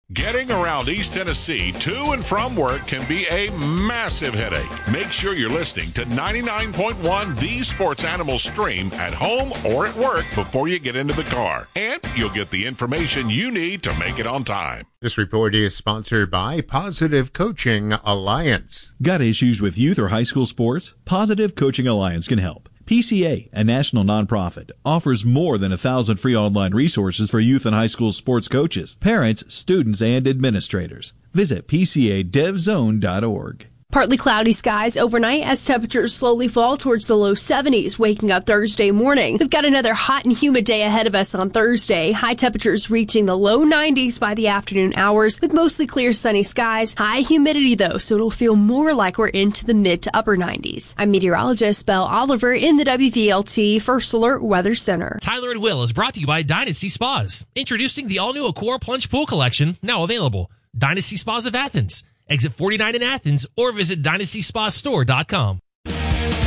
Getting around East Tennessee to and from work can be a massive headache. Make sure you're listening to 99.1 The Sports Animal Stream at home or at work before you get into the car. And you'll get the information you need to make it on time. This report is sponsored by Positive Coaching Alliance. Got issues with youth or high school sports? Positive Coaching Alliance can help. PCA, a national nonprofit, offers more than 1,000 free online resources for youth and high school sports coaches, parents, students, and administrators. Visit PCADevZone.org. Partly cloudy skies overnight as temperatures slowly fall towards the low 70s, waking up Thursday morning. We've got another hot and humid day ahead of us on Thursday. High temperatures reaching the low 90s by the afternoon hours with mostly clear sunny skies. High humidity though, so it'll feel more like we're into the mid to upper 90s. I'm meteorologist Belle Oliver in the WVLT First Alert Weather Center. Tyler and Will is brought to you by Dynasty Spas. Introducing the all-new Accor Plunge Pool Collection, now available. Dynasty Spas of Athens. Exit 49 in Athens, or visit DynastySpaStore.com.